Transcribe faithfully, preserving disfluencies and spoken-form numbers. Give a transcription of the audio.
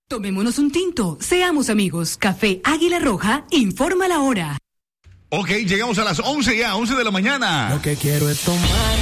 Tomémonos un tinto, seamos amigos. Café Águila Roja, informa la hora. Ok, llegamos a las once ya, once de la mañana. Lo que quiero es tomar.